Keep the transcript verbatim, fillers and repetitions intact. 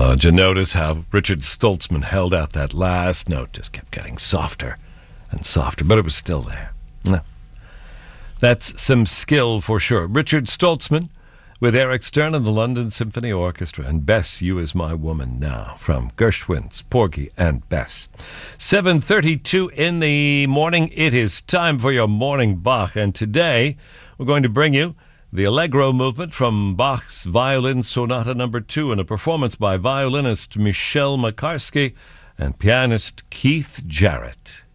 Oh, did you notice how Richard Stoltzman held out that last note? Just kept getting softer and softer, but it was still there. No. That's some skill for sure. Richard Stoltzman with Eric Stern and the London Symphony Orchestra, and Bess, You Is My Woman Now, from Gershwin's Porgy and Bess. seven thirty-two in the morning. It is time for your morning Bach, and today we're going to bring you the Allegro movement from Bach's Violin Sonata number two, in a performance by violinist Michelle Makarski and pianist Keith Jarrett.